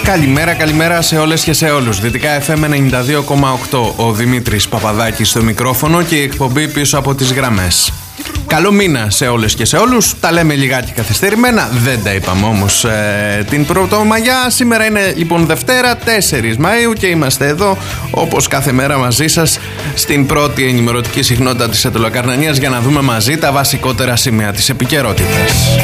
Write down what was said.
Καλημέρα σε όλες και σε όλους. Δυτικά FM 92,8. Ο Δημήτρης Παπαδάκης στο μικρόφωνο και η εκπομπή πίσω από τις γραμμές. Καλό μήνα σε όλες και σε όλους. Τα λέμε λιγάκι καθυστερημένα, δεν τα είπαμε όμως την Πρωτομαγιά. Σήμερα είναι λοιπόν Δευτέρα 4 Μαΐου και είμαστε εδώ όπως κάθε μέρα μαζί σας στην πρώτη ενημερωτική συχνότητα της Αιτωλοκαρνανίας για να δούμε μαζί τα βασικότερα σημεία της επικαιρότητας.